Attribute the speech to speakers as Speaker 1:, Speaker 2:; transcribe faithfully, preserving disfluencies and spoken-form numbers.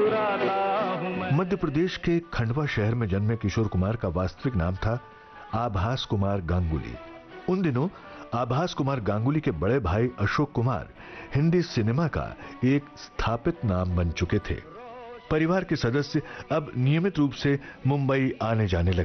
Speaker 1: मध्य प्रदेश के खंडवा शहर में जन्मे किशोर कुमार का वास्तविक नाम था आभास कुमार गांगुली। उन दिनों आभास कुमार गांगुली के बड़े भाई अशोक कुमार हिंदी सिनेमा का एक स्थापित नाम बन चुके थे। परिवार के सदस्य अब नियमित रूप से मुंबई आने जाने लगे।